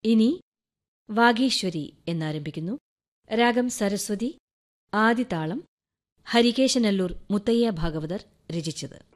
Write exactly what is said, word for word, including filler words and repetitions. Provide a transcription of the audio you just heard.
ഇനി വാഗീശ്വരി എന്നാരംഭിക്കുന്നു. രാഗം സരസ്വതി, ആദിതാളം. ഹരികേശനല്ലൂർ മുത്തയ്യ ഭാഗവതർ രചിച്ചത്.